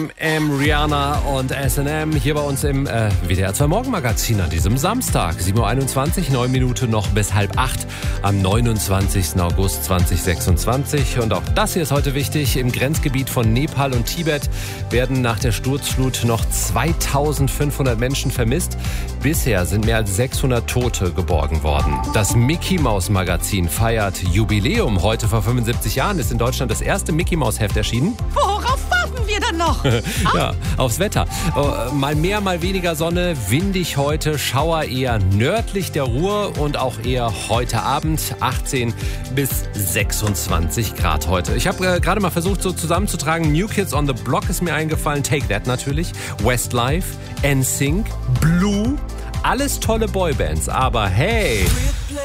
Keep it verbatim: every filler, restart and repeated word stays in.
M, Rihanna und S and M hier bei uns im äh, W D R zwei Morgenmagazin an diesem Samstag. sieben Uhr einundzwanzig, neun Minuten noch bis halb acht am neunundzwanzigsten August zweitausendsechsundzwanzig. Und auch das hier ist heute wichtig. Im Grenzgebiet von Nepal und Tibet werden nach der Sturzflut noch zweitausendfünfhundert Menschen vermisst. Bisher sind mehr als sechshundert Tote geborgen worden. Das Mickey Maus Magazin feiert Jubiläum. Heute vor fünfundsiebzig Jahren ist in Deutschland das erste Mickey Maus Heft erschienen. Worauf warten wir dann noch? Ja, aufs Wetter. Oh, mal mehr, mal weniger Sonne, windig heute, Schauer eher nördlich der Ruhr und auch eher heute Abend, achtzehn bis sechsundzwanzig Grad heute. Ich habe äh, gerade mal versucht so zusammenzutragen, New Kids on the Block ist mir eingefallen, Take That natürlich, Westlife, N Sync, Blue, alles tolle Boybands, aber hey...